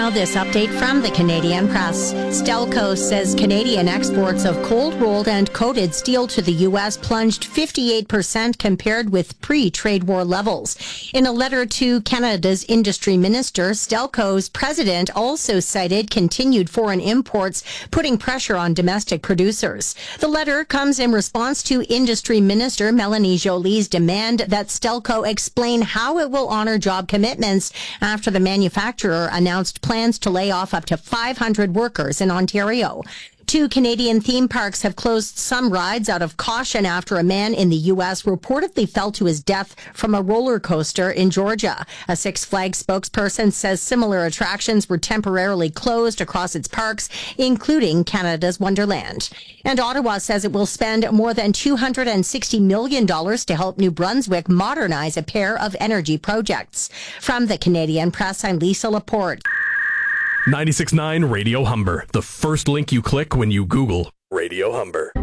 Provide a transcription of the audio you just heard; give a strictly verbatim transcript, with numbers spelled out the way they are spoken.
Now this update from the Canadian Press. Stelco says Canadian exports of cold-rolled and coated steel to the U S plunged fifty-eight percent compared with pre-trade war levels. In a letter to Canada's industry minister, Stelco's president also cited continued foreign imports, putting pressure on domestic producers. The letter comes in response to industry minister Melanie Joly's demand that Stelco explain how it will honor job commitments after the manufacturer announced plans to lay off up to five hundred workers in Ontario. Two Canadian theme parks have closed some rides out of caution after a man in the U S reportedly fell to his death from a roller coaster in Georgia. A Six Flags spokesperson says similar attractions were temporarily closed across its parks, including Canada's Wonderland. And Ottawa says it will spend more than two hundred sixty million dollars to help New Brunswick modernize a pair of energy projects. From the Canadian Press, I'm Lisa Laporte. ninety-six point nine Radio Humber, the first link you click when you Google Radio Humber.